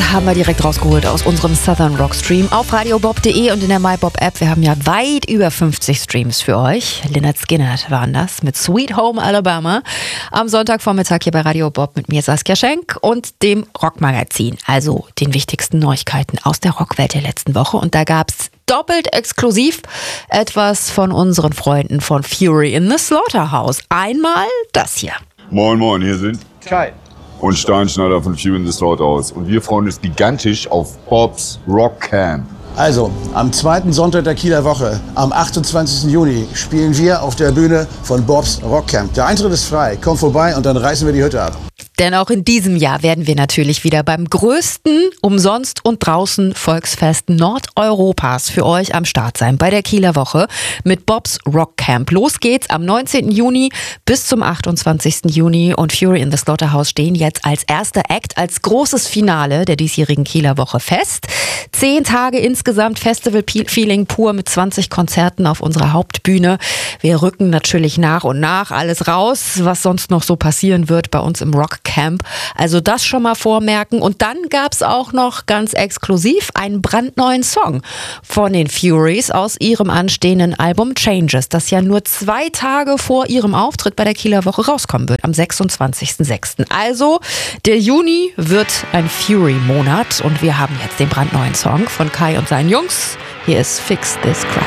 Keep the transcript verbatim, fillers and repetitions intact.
haben wir direkt rausgeholt aus unserem Southern Rock Stream auf radiobob punkt de und in der MyBob App. Wir haben ja weit über fünfzig Streams für euch. Lynyrd Skynyrd waren das mit Sweet Home Alabama am Sonntagvormittag hier bei Radio Bob mit mir Saskia Schenk und dem Rockmagazin, also den wichtigsten Neuigkeiten aus der Rockwelt der letzten Woche. Und da gab's doppelt exklusiv etwas von unseren Freunden von Fury in the Slaughterhouse. Einmal das hier. Moin moin, hier sind Kai und Steinschneider von Fury in the Slaughterhouse. Und wir freuen uns gigantisch auf Bob's Rock Camp. Also, am zweiten Sonntag der Kieler Woche, am achtundzwanzigsten Juni, spielen wir auf der Bühne von Bob's Rock Camp. Der Eintritt ist frei, komm vorbei und dann reißen wir die Hütte ab. Denn auch in diesem Jahr werden wir natürlich wieder beim größten Umsonst- und Draußen-Volksfest Nordeuropas für euch am Start sein. Bei der Kieler Woche mit Bob's Rock Camp. Los geht's am neunzehnten Juni bis zum achtundzwanzigsten Juni. Und Fury in the Slaughterhouse stehen jetzt als erster Act, als großes Finale der diesjährigen Kieler Woche fest. Zehn Tage insgesamt Festival-Feeling pur mit zwanzig Konzerten auf unserer Hauptbühne. Wir rücken natürlich nach und nach alles raus, was sonst noch so passieren wird bei uns im Rock Camp. Also das schon mal vormerken. Und dann gab es auch noch ganz exklusiv einen brandneuen Song von den Furies aus ihrem anstehenden Album Changes, das ja nur zwei Tage vor ihrem Auftritt bei der Kieler Woche rauskommen wird, am sechsundzwanzigsten sechsten Also der Juni wird ein Fury-Monat und wir haben jetzt den brandneuen Song von Kai und seinen Jungs. Hier ist Fix This Crap.